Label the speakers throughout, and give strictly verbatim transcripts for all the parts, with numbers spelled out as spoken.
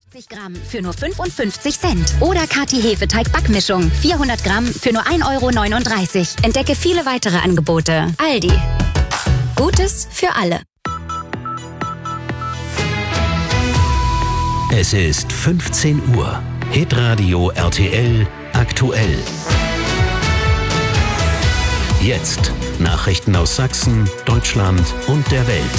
Speaker 1: sechzig Gramm für nur fünfundfünfzig Cent. Oder Kati Hefeteig-Backmischung, vierhundert Gramm für nur ein Euro neununddreißig. Entdecke viele weitere Angebote. Aldi. Gutes für alle.
Speaker 2: Es ist fünfzehn Uhr. Hitradio R T L aktuell. Jetzt Nachrichten aus Sachsen, Deutschland und der Welt.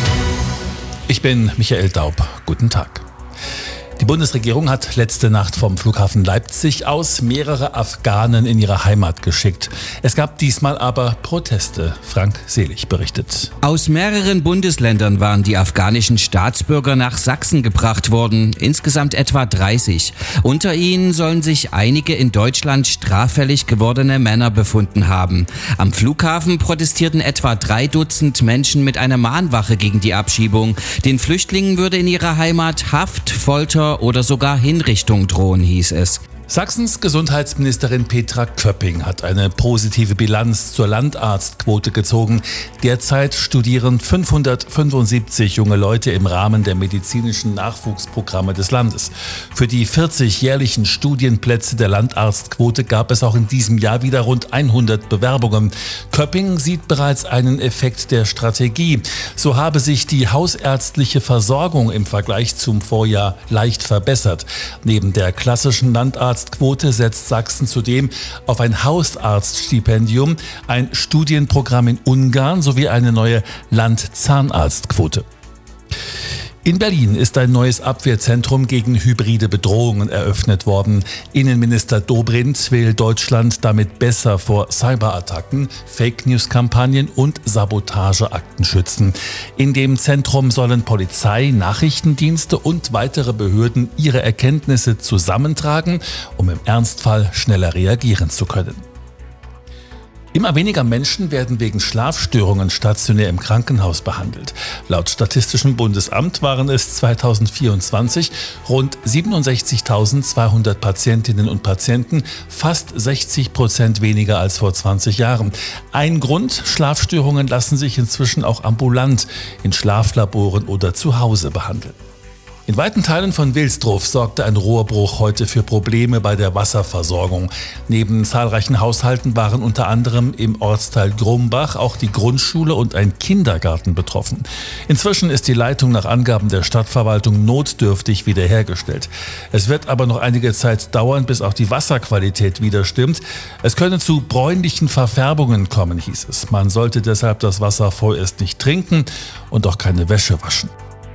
Speaker 3: Ich bin Michael Daub. Guten Tag. Die Bundesregierung hat letzte Nacht vom Flughafen Leipzig aus mehrere Afghanen in ihre Heimat geschickt. Es gab diesmal aber Proteste. Frank Selig berichtet.
Speaker 4: Aus mehreren Bundesländern waren die afghanischen Staatsbürger nach Sachsen gebracht worden. Insgesamt etwa dreißig. Unter ihnen sollen sich einige in Deutschland straffällig gewordene Männer befunden haben. Am Flughafen protestierten etwa drei Dutzend Menschen mit einer Mahnwache gegen die Abschiebung. Den Flüchtlingen würde in ihrer Heimat Haft, Folter oder sogar Hinrichtung drohen, hieß es.
Speaker 3: Sachsens Gesundheitsministerin Petra Köpping hat eine positive Bilanz zur Landarztquote gezogen. Derzeit studieren fünfhundertfünfundsiebzig junge Leute im Rahmen der medizinischen Nachwuchsprogramme des Landes. Für die vierzig jährlichen Studienplätze der Landarztquote gab es auch in diesem Jahr wieder rund hundert Bewerbungen. Köpping sieht bereits einen Effekt der Strategie. So habe sich die hausärztliche Versorgung im Vergleich zum Vorjahr leicht verbessert. Neben der klassischen Landarztquote setzt Sachsen zudem auf ein Hausarztstipendium, ein Studienprogramm in Ungarn sowie eine neue Landzahnarztquote. In Berlin ist ein neues Abwehrzentrum gegen hybride Bedrohungen eröffnet worden. Innenminister Dobrindt will Deutschland damit besser vor Cyberattacken, Fake-News-Kampagnen und Sabotageakten schützen. In dem Zentrum sollen Polizei, Nachrichtendienste und weitere Behörden ihre Erkenntnisse zusammentragen, um im Ernstfall schneller reagieren zu können. Immer weniger Menschen werden wegen Schlafstörungen stationär im Krankenhaus behandelt. Laut Statistischem Bundesamt waren es zweitausendvierundzwanzig rund siebenundsechzigtausendzweihundert Patientinnen und Patienten, fast sechzig Prozent weniger als vor zwanzig Jahren. Ein Grund: Schlafstörungen lassen sich inzwischen auch ambulant in Schlaflaboren oder zu Hause behandeln. In weiten Teilen von Wilsdruff sorgte ein Rohrbruch heute für Probleme bei der Wasserversorgung. Neben zahlreichen Haushalten waren unter anderem im Ortsteil Grumbach auch die Grundschule und ein Kindergarten betroffen. Inzwischen ist die Leitung nach Angaben der Stadtverwaltung notdürftig wiederhergestellt. Es wird aber noch einige Zeit dauern, bis auch die Wasserqualität wieder stimmt. Es könne zu bräunlichen Verfärbungen kommen, hieß es. Man sollte deshalb das Wasser vorerst nicht trinken und auch keine Wäsche waschen.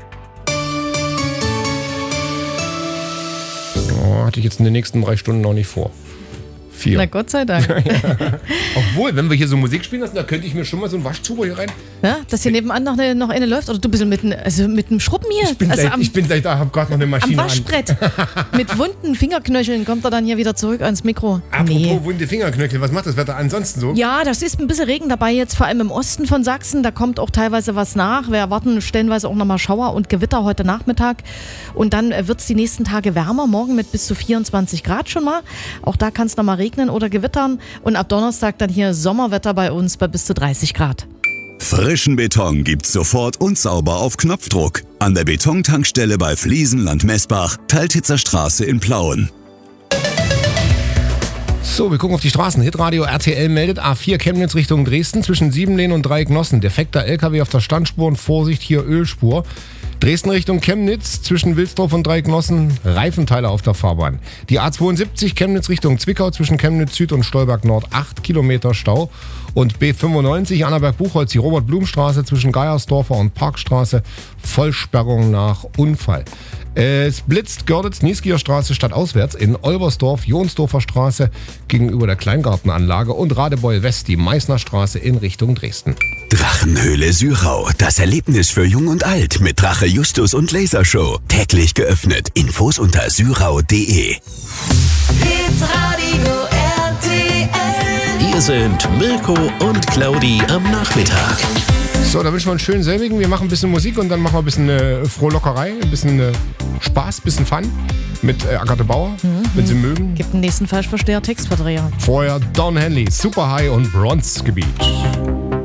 Speaker 5: Oh, hatte ich jetzt in den nächsten drei Stunden noch nicht vor. Vier.
Speaker 6: Na Gott sei Dank.
Speaker 5: Obwohl, wenn wir hier so Musik spielen lassen, da könnte ich mir schon mal so einen Waschzuber hier rein.
Speaker 6: Ja, dass hier nebenan noch eine, noch eine läuft oder du bist mit, also mit einem Schrubben hier.
Speaker 5: Ich bin,
Speaker 6: also
Speaker 5: gleich,
Speaker 6: am,
Speaker 5: ich bin gleich da, hab gerade noch eine Maschine
Speaker 6: am Waschbrett. Mit wunden Fingerknöcheln kommt er dann hier wieder zurück ans Mikro.
Speaker 5: Apropos
Speaker 6: nee.
Speaker 5: wunde Fingerknöchel, was macht das Wetter ansonsten so?
Speaker 6: Ja, das ist ein bisschen Regen dabei jetzt, vor allem im Osten von Sachsen. Da kommt auch teilweise was nach. Wir erwarten stellenweise auch nochmal Schauer und Gewitter heute Nachmittag. Und dann wird es die nächsten Tage wärmer, morgen mit bis zu vierundzwanzig Grad schon mal. Auch da kann es nochmal regnen oder gewittern. Und ab Donnerstag dann hier Sommerwetter bei uns bei bis zu dreißig Grad.
Speaker 7: Frischen Beton gibt's sofort und sauber auf Knopfdruck. An der Betontankstelle bei Fliesenland Messbach, Teiltitzer Straße in Plauen.
Speaker 5: So, wir gucken auf die Straßen. Hitradio R T L meldet A vier Chemnitz Richtung Dresden zwischen Siebenlehn und Dreiecknossen. Defekter L K W auf der Standspur und Vorsicht, hier Ölspur. Dresden Richtung Chemnitz zwischen Wilsdruff und Dreiecknossen, Reifenteile auf der Fahrbahn. Die A zweiundsiebzig Chemnitz Richtung Zwickau zwischen Chemnitz Süd und Stolberg Nord, acht Kilometer Stau. Und B fünfundneunzig Annaberg-Buchholz, die Robert-Blum-Straße zwischen Geiersdorfer und Parkstraße, Vollsperrung nach Unfall. Es blitzt Görlitz-Nieskieger Straße stadtauswärts in Olbersdorf, Jonsdorfer Straße gegenüber der Kleingartenanlage und Radebeul West, die Meißner Straße in Richtung Dresden.
Speaker 7: Drachenhöhle Syrau, das Erlebnis für Jung und Alt mit Drache Justus und Lasershow. Täglich geöffnet. Infos unter syrau punkt de.
Speaker 2: Hitradio R T L. Hier sind Mirko und Claudi am Nachmittag.
Speaker 5: So, da wünschen wir einen schönen selbigen. Wir machen ein bisschen Musik und dann machen wir ein bisschen äh, Frohlockerei, ein bisschen äh, Spaß, ein bisschen Fun mit äh, Agathe Bauer, mhm. wenn Sie mögen.
Speaker 6: Gibt einen nächsten Falschversteher Textverdreher.
Speaker 5: Vorher Don Henley, Super High und Bronze Gebiet.